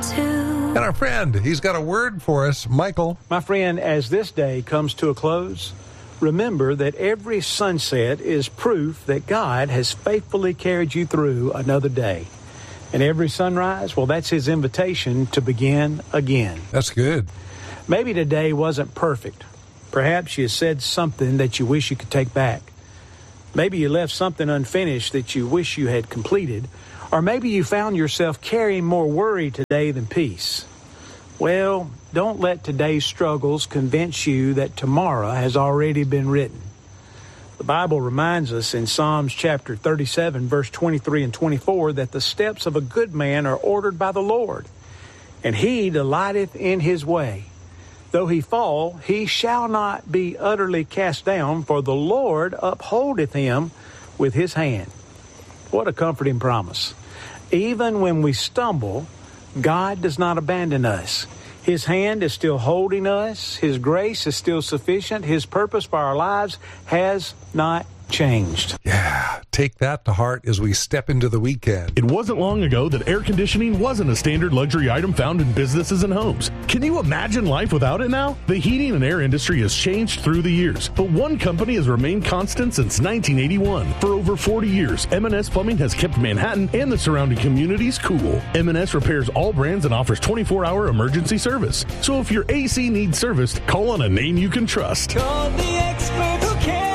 And our friend, he's got a word for us, Michael. My friend, as this day comes to a close, remember that every sunset is proof that God has faithfully carried you through another day. And every sunrise, well, that's his invitation to begin again. That's good. Maybe today wasn't perfect. Perhaps you said something that you wish you could take back. Maybe you left something unfinished that you wish you had completed. Or maybe you found yourself carrying more worry today than peace. Well, don't let today's struggles convince you that tomorrow has already been written. The Bible reminds us in Psalms chapter 37, verse 23 and 24, that the steps of a good man are ordered by the Lord, and he delighteth in his way. Though he fall, he shall not be utterly cast down, for the Lord upholdeth him with his hand. What a comforting promise. Even when we stumble, God does not abandon us. His hand is still holding us. His grace is still sufficient. His purpose for our lives has not changed. Yeah, take that to heart as we step into the weekend. It wasn't long ago that air conditioning wasn't a standard luxury item found in businesses and homes. Can you imagine life without it now? The heating and air industry has changed through the years, but one company has remained constant since 1981. For over 40 years, M&S Plumbing has kept Manhattan and the surrounding communities cool. M&S repairs all brands and offers 24-hour emergency service. So if your AC needs serviced, call on a name you can trust. Call the expert who cares.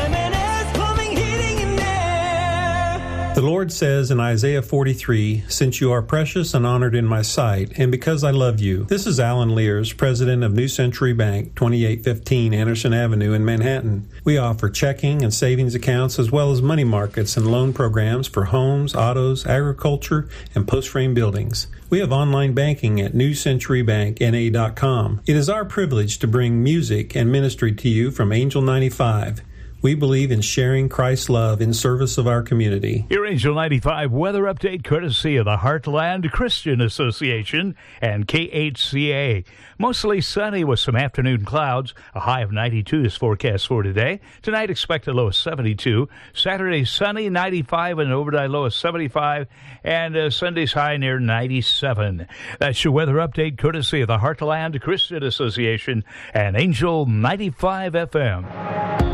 The Lord says in Isaiah 43, "Since you are precious and honored in my sight, and because I love you." This is Alan Lears, president of New Century Bank, 2815 Anderson Avenue in Manhattan. We offer checking and savings accounts as well as money markets and loan programs for homes, autos, agriculture, and post-frame buildings. We have online banking at newcenturybankna.com. It is our privilege to bring music and ministry to you from Angel 95. We believe in sharing Christ's love in service of our community. Your Angel 95 weather update courtesy of the Heartland Christian Association and KHCA. Mostly sunny with some afternoon clouds. A high of 92 is forecast for today. Tonight expect a low of 72. Saturday sunny, 95, and overnight low of 75. And Sunday's high near 97. That's your weather update courtesy of the Heartland Christian Association and Angel 95 FM.